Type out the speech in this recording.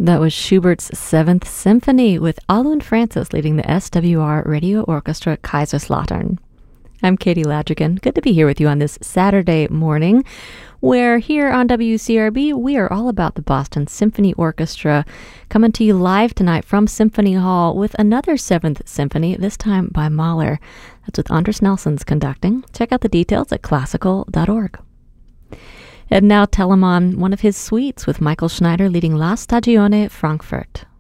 That was Schubert's Seventh Symphony with Alun Francis leading the SWR Radio Orchestra Kaiserslautern. I'm Katie Ladrigan. Good to be here with you on this Saturday morning, where here on WCRB, we are all about the Boston Symphony Orchestra, coming to you live tonight from Symphony Hall with another Seventh Symphony, this time by Mahler. That's with Andris Nelsons conducting. Check out the details at classical.org. And now Telemann, one of his suites with Michael Schneider leading La Stagione Frankfurt.